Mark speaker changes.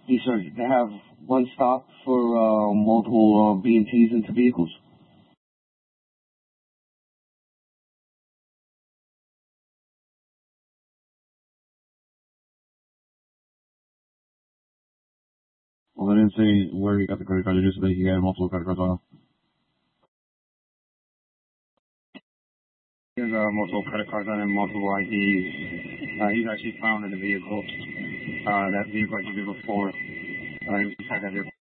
Speaker 1: Yes, sir. They have one stop for multiple B&Ts into vehicles.
Speaker 2: Well, I didn't say where you got the credit card. They just said he had multiple credit cards on him.
Speaker 3: He has multiple credit cards on him, multiple IDs. He's actually found in the vehicle. That vehicle I gave you before. He was inside that vehicle.